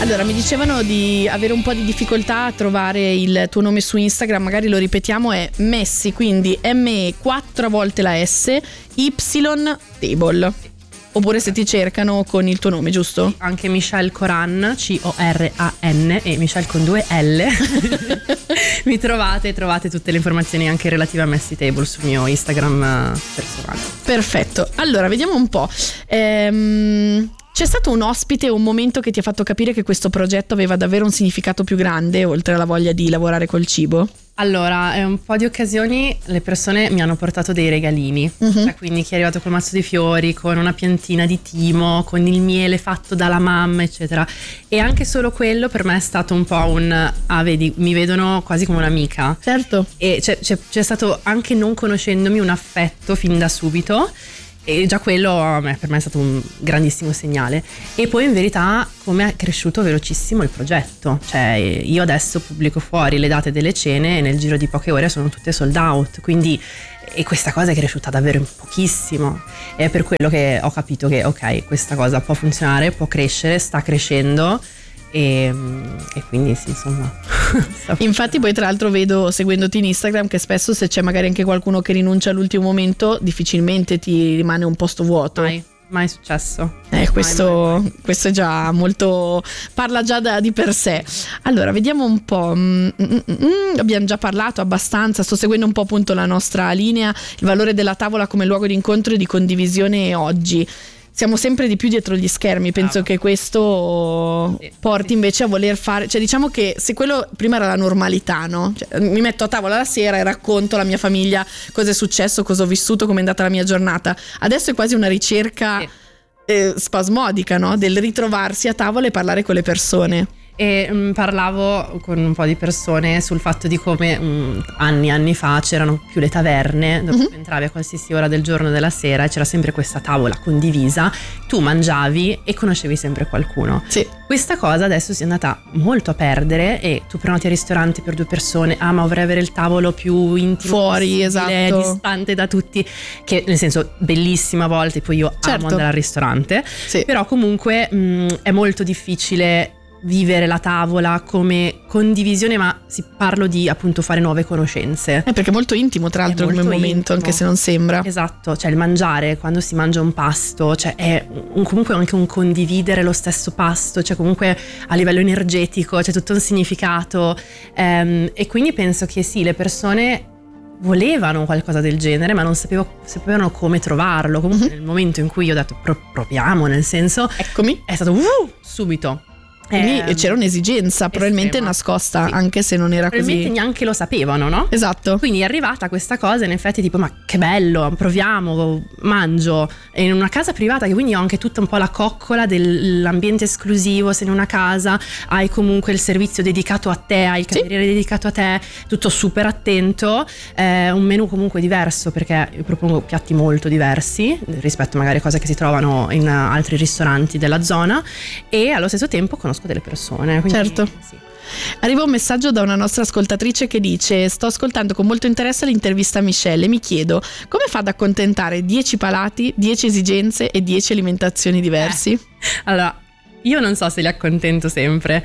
Allora, mi dicevano di avere un po' di difficoltà a trovare il tuo nome su Instagram, magari lo ripetiamo, è Messi, quindi M 4 volte la S, Y Table. Oppure se ti cercano con il tuo nome, giusto? Anche Michelle Coran, Coran, e Michelle con 2 L. Mi trovate tutte le informazioni anche relative a Messi Table sul mio Instagram personale. Perfetto, allora vediamo un po'. C'è stato un ospite, un momento che ti ha fatto capire che questo progetto aveva davvero un significato più grande, oltre alla voglia di lavorare col cibo? Allora, un po' di occasioni le persone mi hanno portato dei regalini, cioè, quindi chi è arrivato col mazzo di fiori, con una piantina di timo, con il miele fatto dalla mamma, eccetera. E anche solo quello per me è stato un po' vedi, mi vedono quasi come un'amica. Certo. E c'è stato, anche non conoscendomi, un affetto fin da subito. E già quello per me è stato un grandissimo segnale. E poi in verità come è cresciuto velocissimo il progetto, cioè io adesso pubblico fuori le date delle cene e nel giro di poche ore sono tutte sold out, quindi e questa cosa è cresciuta davvero in pochissimo. E è per quello che ho capito che ok, questa cosa può funzionare, può crescere, sta crescendo. E quindi sì, insomma. Infatti poi tra l'altro vedo, seguendoti in Instagram, che spesso se c'è magari anche qualcuno che rinuncia all'ultimo momento difficilmente ti rimane un posto vuoto. Mai successo. Questo è già molto, parla già di per sé. Allora vediamo un po'. Abbiamo già parlato abbastanza, sto seguendo un po' appunto la nostra linea, il valore della tavola come luogo di incontro e di condivisione oggi. Siamo sempre di più dietro gli schermi, penso che questo porti invece a voler fare, cioè diciamo che se quello prima era la normalità, no? Cioè, mi metto a tavola la sera e racconto alla mia famiglia cosa è successo, cosa ho vissuto, come è andata la mia giornata. Adesso è quasi una ricerca spasmodica, no? Del ritrovarsi a tavola e parlare con le persone. E parlavo con un po' di persone sul fatto di come anni fa c'erano più le taverne dove tu entravi a qualsiasi ora del giorno e della sera e c'era sempre questa tavola condivisa, tu mangiavi e conoscevi sempre qualcuno. Sì. Questa cosa adesso si è andata molto a perdere e tu prenoti a ristoranti per 2 persone, ma vorrei avere il tavolo più intimo fuori, esatto, distante da tutti, che nel senso bellissima a volte, poi io amo andare al ristorante, però comunque è molto difficile vivere la tavola come condivisione, ma parlo di appunto fare nuove conoscenze. Perché è molto intimo tra l'altro come momento, anche se non sembra. Esatto, cioè il mangiare, quando si mangia un pasto, cioè è comunque anche un condividere lo stesso pasto, cioè comunque a livello energetico c'è tutto un significato, e quindi penso che sì, le persone volevano qualcosa del genere ma non sapevano come trovarlo. Comunque nel momento in cui io ho detto proviamo, nel senso eccomi, è stato subito. Quindi c'era un'esigenza probabilmente nascosta, anche se non era così. Probabilmente neanche lo sapevano, no? Esatto. Quindi è arrivata questa cosa in effetti tipo ma che bello, proviamo, mangio. E in una casa privata, che quindi ho anche tutta un po' la coccola dell'ambiente esclusivo, se in una casa hai comunque il servizio dedicato a te, hai il cameriere dedicato a te, tutto super attento, un menù comunque diverso perché io propongo piatti molto diversi rispetto magari a cose che si trovano in altri ristoranti della zona e allo stesso tempo conosco delle persone, quindi, certo. Sì. Arriva un messaggio da una nostra ascoltatrice che dice: sto ascoltando con molto interesse l'intervista a Michelle e mi chiedo come fa ad accontentare 10 palati, 10 esigenze e 10 alimentazioni diversi. Allora, io non so se li accontento sempre.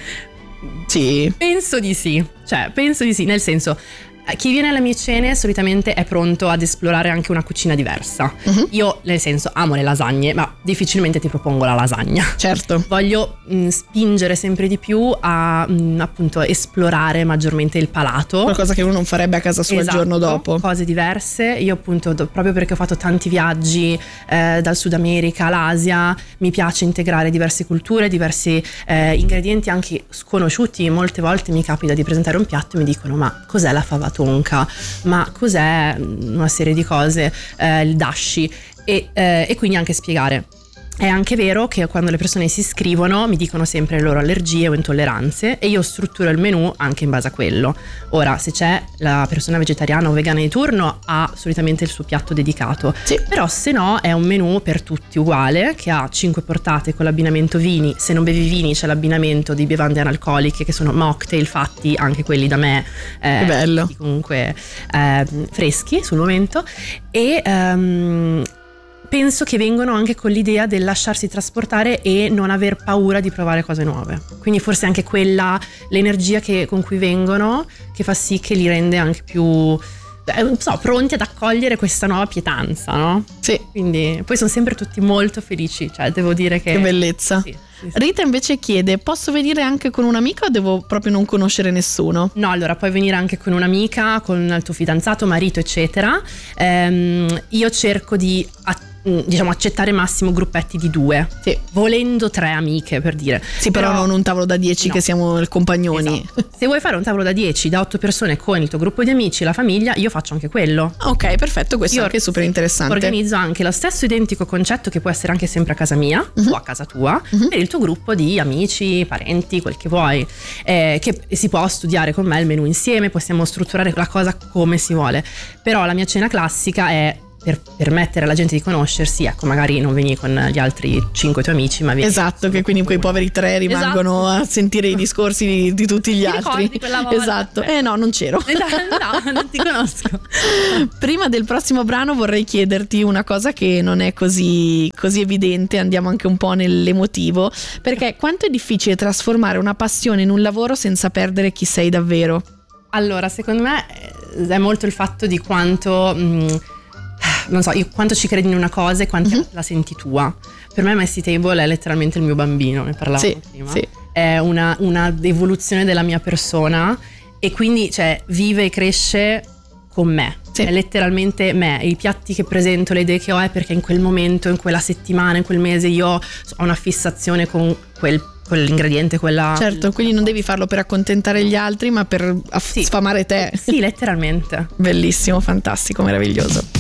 Sì. Penso di sì, nel senso chi viene alle mie cene solitamente è pronto ad esplorare anche una cucina diversa. Io nel senso amo le lasagne, ma difficilmente ti propongo la lasagna. Certo. Voglio spingere sempre di più a appunto esplorare maggiormente il palato. Qualcosa che uno non farebbe a casa sua il giorno dopo. Cose diverse. Io appunto proprio perché ho fatto tanti viaggi dal Sud America all'Asia, mi piace integrare diverse culture, diversi ingredienti anche sconosciuti. Molte volte mi capita di presentare un piatto e mi dicono ma cos'è la fava tonka, ma cos'è una serie di cose, il dashi e quindi anche spiegare. È anche vero che quando le persone si iscrivono mi dicono sempre le loro allergie o intolleranze e io strutturo il menù anche in base a quello. Ora, se c'è la persona vegetariana o vegana di turno ha solitamente il suo piatto dedicato, però se no è un menù per tutti uguale che ha 5 portate con l'abbinamento vini. Se non bevi vini c'è l'abbinamento di bevande analcoliche che sono mocktail fatti anche quelli da me, che bello, comunque freschi sul momento e penso che vengono anche con l'idea del lasciarsi trasportare e non aver paura di provare cose nuove. Quindi forse anche quella, l'energia con cui vengono, che fa sì che li rende anche più, non so, pronti ad accogliere questa nuova pietanza, no? Sì. Quindi poi sono sempre tutti molto felici, cioè devo dire che bellezza. Sì. Rita invece chiede: posso venire anche con un'amica o devo proprio non conoscere nessuno? No, allora puoi venire anche con un'amica, con il tuo fidanzato, marito, eccetera. Io cerco di accettare massimo gruppetti di 2, sì. Volendo 3 amiche, per dire. Sì, però non un tavolo da 10, no, che siamo il compagnoni. Esatto. Se vuoi fare un tavolo da 10, da 8 persone con il tuo gruppo di amici, la famiglia, io faccio anche quello. Ok, perfetto, questo è anche super interessante. Organizzo anche lo stesso identico concetto, che può essere anche sempre a casa mia o a casa tua, per il tuo gruppo di amici, parenti, quel che vuoi, che si può studiare con me il menù insieme, possiamo strutturare la cosa come si vuole. Però la mia cena classica è per permettere alla gente di conoscersi, ecco, magari non vieni con gli altri 5 tuoi amici, ma vieni. Esatto, che quindi quei poveri 3 rimangono a sentire i discorsi di tutti gli altri. Ricordi quella volta? Esatto, no, non c'ero. No, non ti conosco. Prima del prossimo brano vorrei chiederti una cosa che non è così evidente, andiamo anche un po' nell'emotivo, perché quanto è difficile trasformare una passione in un lavoro senza perdere chi sei davvero? Allora, secondo me è molto il fatto di quanto non so, io quanto ci credi in una cosa e quanto la senti tua. Per me Messy Table è letteralmente il mio bambino, ne parlavamo prima. Sì. È una evoluzione della mia persona, e quindi cioè vive e cresce con me. Sì. È letteralmente me. I piatti che presento, le idee che ho, è perché in quel momento, in quella settimana, in quel mese io ho una fissazione con quell'ingrediente, quella. Certo, quindi non devi farlo per accontentare gli altri, ma per sfamare te. Sì, letteralmente. Bellissimo, fantastico, meraviglioso.